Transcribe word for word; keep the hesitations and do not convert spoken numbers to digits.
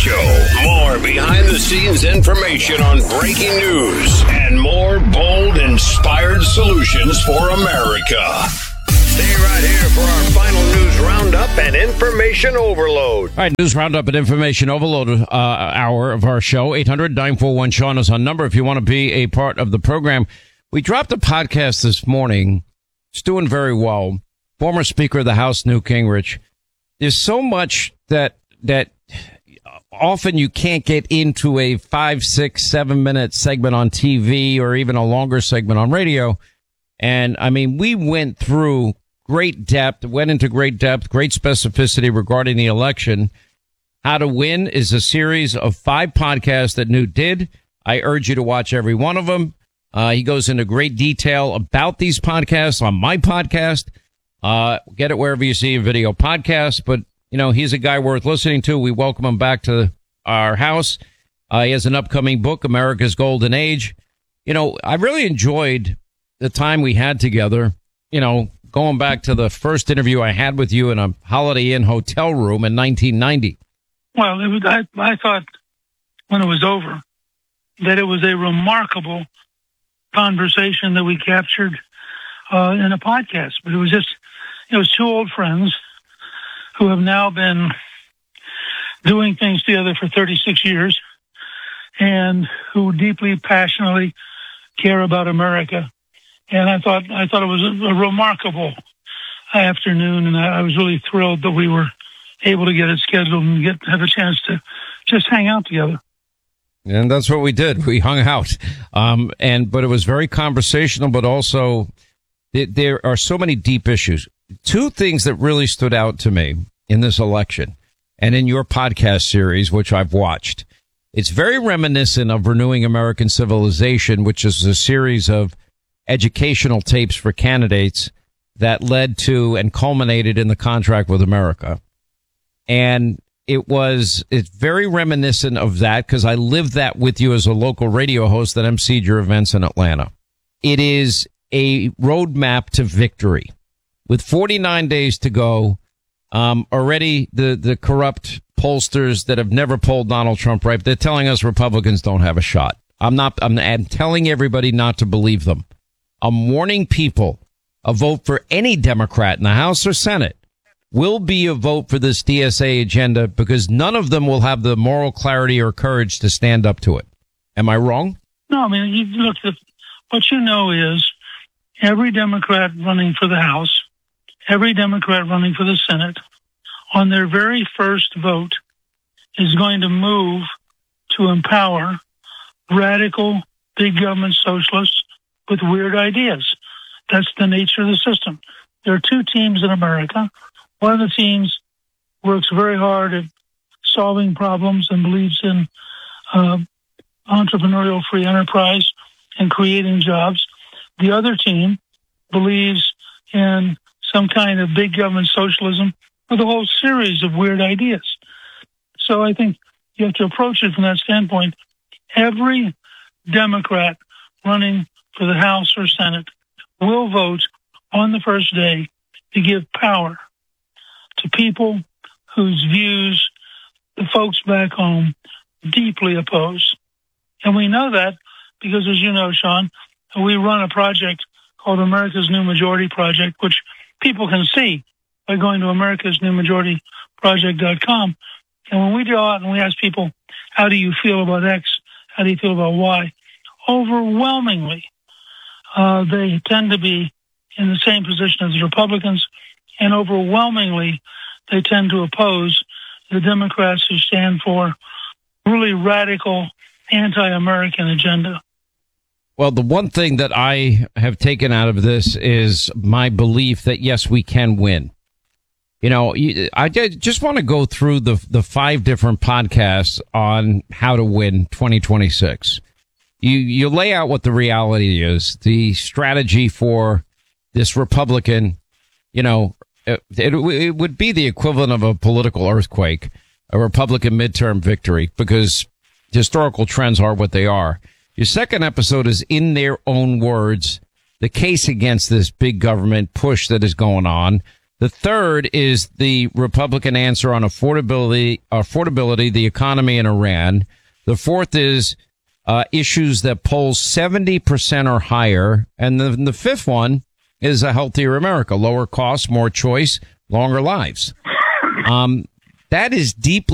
Show. More behind-the-scenes information on breaking news and more bold, inspired solutions for America. Stay right here for our final news roundup and information overload. All right, news roundup and information overload uh, hour of our show. eight hundred nine four one Sean is on number if you want to be a part of the program. We dropped a podcast this morning. It's doing very well. Former Speaker of the House, Newt Gingrich. There's so much that that often you can't get into a five, six, seven minute segment on T V or even a longer segment on radio. And I mean, we went through great depth, went into great depth, great specificity regarding the election. How to Win is a series of five podcasts that Newt did. I urge you to watch every one of them. Uh, he goes into great detail about these podcasts on my podcast. Uh, get it wherever you see a video podcast. But, you know, he's a guy worth listening to. We welcome him back to our house. Uh, he has an upcoming book, America's Golden Age. You know, I really enjoyed the time we had together, you know, going back to the first interview I had with you in a Holiday Inn hotel room in nineteen ninety. Well, it was, I, I thought when it was over that it was a remarkable conversation that we captured uh, in a podcast. But it was just, it was two old friends who have now been doing things together for thirty-six years and who deeply, passionately care about America. And I thought I thought it was a, a remarkable afternoon, and I, I was really thrilled that we were able to get it scheduled and get have a chance to just hang out together. And that's what we did. We hung out, um, and but it was very conversational. But also, it, there are so many deep issues. Two things that really stood out to me in this election, and in your podcast series, which I've watched. It's very reminiscent of Renewing American Civilization, which is a series of educational tapes for candidates that led to and culminated in the Contract with America. And it was, it's very reminiscent of that because I lived that with you as a local radio host that emceed your events in Atlanta. It is a roadmap to victory. With forty-nine days to go, um, already the, the corrupt pollsters that have never polled Donald Trump right, they're telling us Republicans don't have a shot. I'm not, I'm, I'm telling everybody not to believe them. I'm warning people a vote for any Democrat in the House or Senate will be a vote for this D S A agenda because none of them will have the moral clarity or courage to stand up to it. Am I wrong? No, I mean, you look, what you know is every Democrat running for the House, every Democrat running for the Senate, on their very first vote is going to move to empower radical big government socialists with weird ideas. That's the nature of the system. There are two teams in America. One of the teams works very hard at solving problems and believes in uh, entrepreneurial free enterprise and creating jobs. The other team believes in some kind of big government socialism with a whole series of weird ideas. So I think you have to approach it from that standpoint. Every Democrat running for the House or Senate will vote on the first day to give power to people whose views the folks back home deeply oppose. And we know that because, as you know, Sean, we run a project called America's New Majority Project, which people can see by going to americas new majority project dot com. And when we go out and we ask people, how do you feel about X? How do you feel about Y? Overwhelmingly, uh, they tend to be in the same position as the Republicans, and overwhelmingly, they tend to oppose the Democrats who stand for really radical anti-American agenda. Well, the one thing that I have taken out of this is my belief that, yes, we can win. You know, I just want to go through the the five different podcasts on how to win twenty twenty-six. You you lay out what the reality is, the strategy for this Republican, you know, it, it would be the equivalent of a political earthquake, a Republican midterm victory, because historical trends are what they are. Your second episode is, in their own words, the case against this big government push that is going on. The third is the Republican answer on affordability, affordability, the economy in Iran. The fourth is uh, issues that poll seventy percent or higher. And the, the fifth one is a healthier America, lower costs, more choice, longer lives. Um, that is deeply